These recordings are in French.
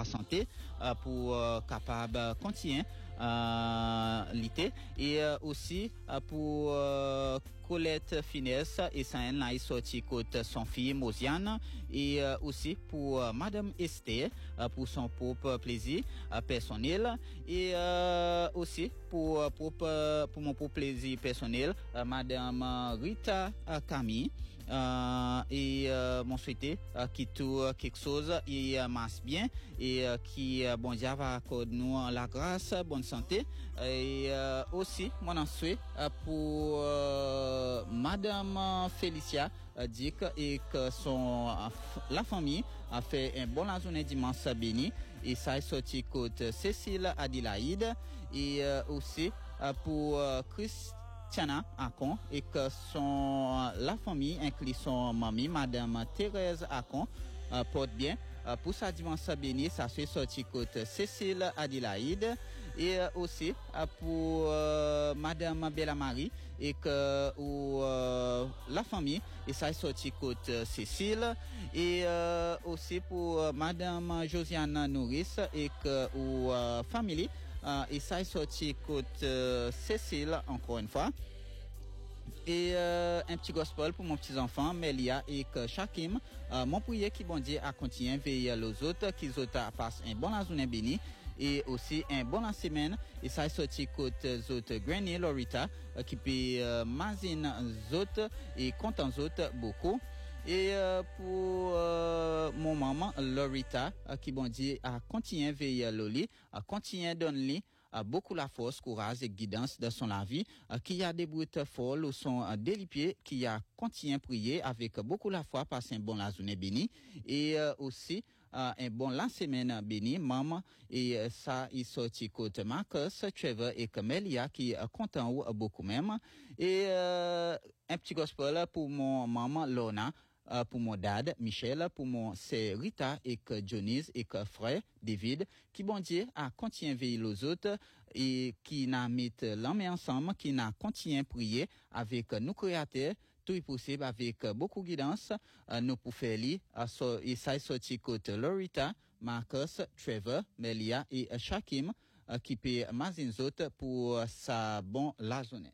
la santé pour capable continuer l'été et aussi pour Colette Finesse et ça là il sorti côté son fille Mosiane et aussi pour Madame Esther pour son propre plaisir personnel et aussi pour mon propre plaisir personnel Madame Rita Camille et mon souhaiter qui tout quelque chose et masse bien et qui bon Dieu va accorder nous la grâce bonne santé et aussi mon souhait pour Madame Félicia Dick et que la famille a fait un bon la journée dimanche béni et ça est sorti côté Cécile Adélaïde et aussi pour Christiana Akon et que la famille inclut son mamie Madame Thérèse Akon porte bien pour sa dimanche béni ça fait sorti côté Cécile Adélaïde et aussi pour Madame Bella Marie et que la famille et ça est sorti côté Cécile et aussi pour Madame Josiane Nouris et que famille et ça est sorti côté Cécile encore une fois et un petit gospel pour mon petit enfant Melia et que Shakim mon prière qui bon Dieu a continué veiller les autres qu'ils autres passent un bon la journée béni et aussi un bon la semaine et ça est sorti côté autres Granny Lorita qui peut mazine autres et content autres beaucoup et pour mon maman Lorita qui bon Dieu a continué veiller Loli a continué donner beaucoup la force, courage et guidance dans son la vie, qui a des brutes folles ou son délipier, qui a continué à prier avec beaucoup la foi, passer un bon la journée béni, et aussi un bon la semaine béni, maman, et ça, il sorti côté Marcus, Trevor et Camelia, qui est content beaucoup même, et un petit gospel pour mon maman Lona, pour mon dad Michel, pour mon c'est Rita et que Johnny's et que frère David qui bon Dieu a continué veiller les autres et qui n'a mis l'homme ensemble qui n'a continué à prier avec nous créateurs tout est possible avec beaucoup de guidance nous pour faire li et ça est sorti côté Lorita, Marcus, Trevor, Melia et Shakim qui peut mazin autres pour sa bon la journée.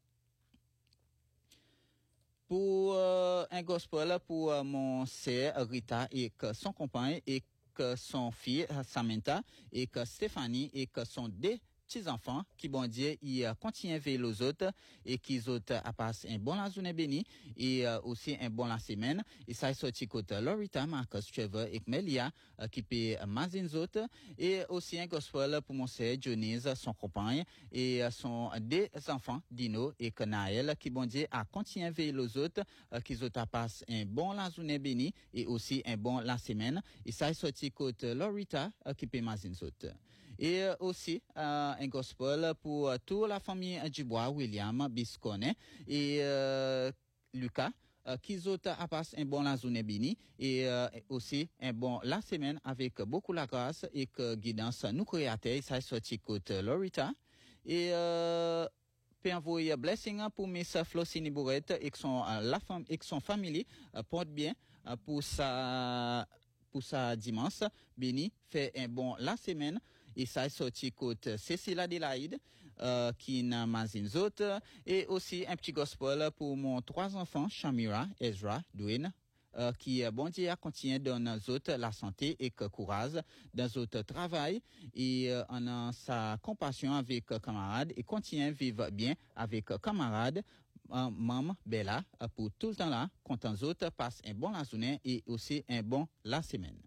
Pour un gospel pour mon sœur Rita et que son compagnon et que son fille Samantha et que Stéphanie et que son deux petits enfants qui bon Dieu ils continuent vers les autres et qui autres a passé un bon la journée béni et aussi un bon la semaine et ça est sorti côté Lorita, Marcus, Trevor et Melia qui peut mazin autres et aussi un gospel pour mon sœur Johnny's son compagnon et son deux enfants Dino et Naël qui bon Dieu a continué vers les autres qui autres a passé un bon la journée béni et aussi un bon la semaine et ça est sorti côté Lorita qui peut mazin autres et aussi un gospel pour toute la famille Dubois, William, Bisconet et Lucas, qui ont passé un bon la journée béni et aussi un bon la semaine avec beaucoup la grâce et que guidance nous créateurs, ça est sorti côté Lorita et peut envoyer blessing pour Miss Flosini Bourrette et son la femme et son famille porte bien pour sa dimanche béni fait un bon la semaine et ça est sorti côté Cécile Adélaïde qui n'a mazin autres et aussi un petit gospel pour mon trois enfants Shamira, Ezra, Dwayne qui bon Dieu a continué dans nos autres la santé et que courage dans autres travail et en sa compassion avec camarades et continue à vivre bien avec camarades maman Bella pour tout le temps là content autres passe un bon la journée et aussi un bon la semaine.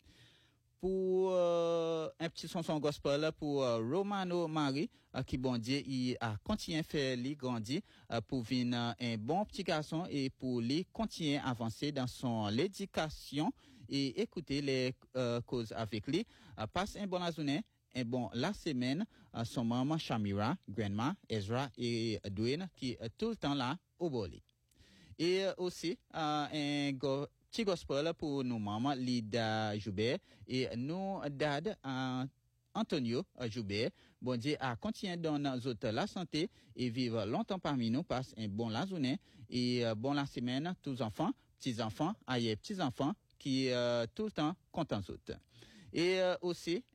Pour un petit chanson gospel pour Romano Marie qui bon Dieu il a continué à faire lui grandir pour venir un bon petit garçon et pour lui continuer à avancer dans son l'éducation et écouter les causes avec lui passe un bon la journée un bon la semaine son maman Shamira, grandma Ezra et Dwayne qui est tout le temps là au boli et aussi un petit gospel pour nos mamans Lida Joubert et nos dad Antonio Joubert. Bon Dieu a continué dans nos autres la santé et vivre longtemps parmi nous, passe un bon la journée et bon la semaine, tous enfants, petits enfants, aïe petits enfants qui tout le temps contents autres. Et aussi